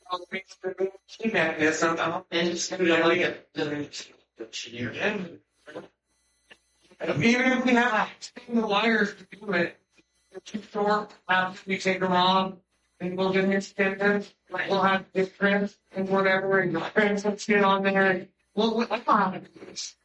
Even if we have the wires to do it, they're too short. After we take them off, and we'll get extended. Like we'll have different and whatever, and the friends will sit on there. And we'll I don't know how to do this.